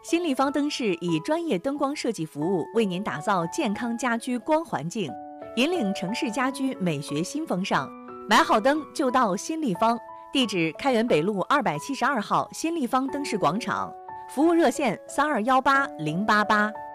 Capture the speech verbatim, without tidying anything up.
新立方灯饰以专业灯光设计服务，为您打造健康家居光环境，引领城市家居美学新风尚。买好灯就到新立方，地址开元北路二百七十二号新立方灯饰广场，服务热线三二幺八零八八。